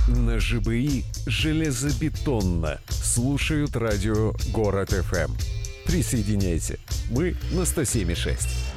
На ЖБИ железобетонно слушают радио Город ФМ. Присоединяйся. Мы на 107,6.